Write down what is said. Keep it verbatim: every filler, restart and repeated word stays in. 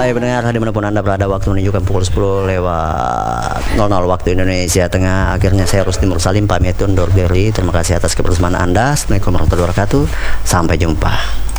Baik pendengar, dimanapun Anda berada, waktu menunjukkan pukul sepuluh lewat nol nol waktu Indonesia Tengah. Akhirnya saya Rusdi Mursalim pamit undur diri. Terima kasih atas kebersamaan Anda. Assalamualaikum warahmatullahi wabarakatuh. Sampai jumpa.